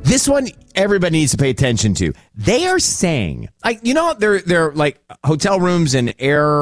This one, everybody needs to pay attention to. They are saying, like, they're like hotel rooms and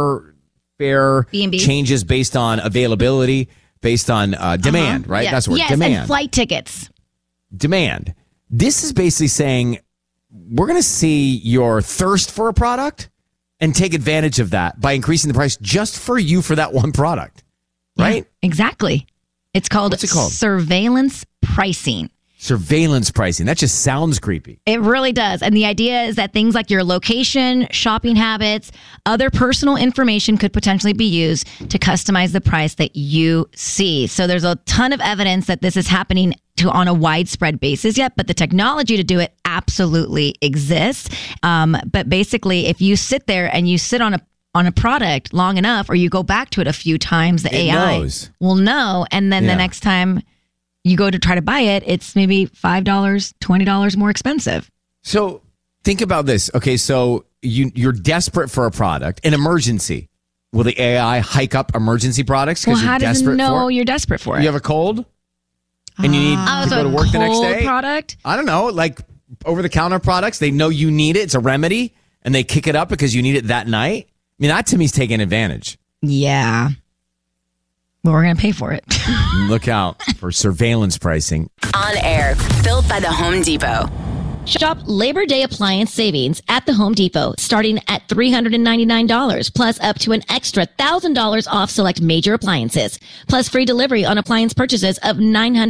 airfare B&B changes based on availability, based on demand, right? Yeah. That's what yes, demand. and flight tickets. Demand. This is basically saying we're going to see your thirst for a product and take advantage of that by increasing the price just for you for that one product, right? Yeah, exactly. It's called, What's it called? Surveillance pricing. Surveillance pricing. That just sounds creepy. It really does. And the idea is that things like your location, shopping habits, other personal information could potentially be used to customize the price that you see. So there's a ton of evidence that this is happening on a widespread basis yet, but the technology to do it absolutely exists. But basically, if you sit there and you sit on a product long enough, or you go back to it a few times, the AI will know. And then the next time you go to try to buy it, it's maybe $5, $20 more expensive. So think about this. Okay, so you're desperate for a product, an emergency. Will the AI hike up emergency products? Well, how does it know for it? you're desperate for it? You have a cold? And you need to go to work the next day? Product? I don't know, like over-the-counter products. They know you need it. It's a remedy, and they kick it up because you need it that night. I mean, that to me is taking advantage. Yeah. Well, we're going to pay for it. Look out for surveillance pricing. On Air, built by the Home Depot. Shop Labor Day appliance savings at the Home Depot, starting at $399, plus up to an extra $1,000 off select major appliances, plus free delivery on appliance purchases of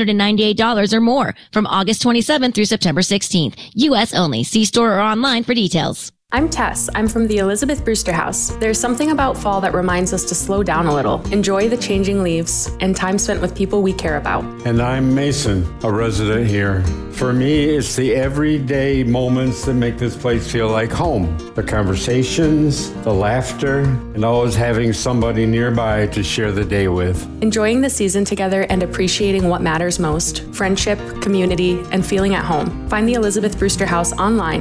$998 or more from August 27th through September 16th. U.S. only. See store or online for details. I'm Tess. I'm from the Elizabeth Brewster House. There's something about fall that reminds us to slow down a little, enjoy the changing leaves, and time spent with people we care about. And I'm Mason, a resident here. For me, it's the everyday moments that make this place feel like home. The conversations, the laughter, and always having somebody nearby to share the day with. Enjoying the season together and appreciating what matters most: friendship, community, and feeling at home. Find the Elizabeth Brewster House online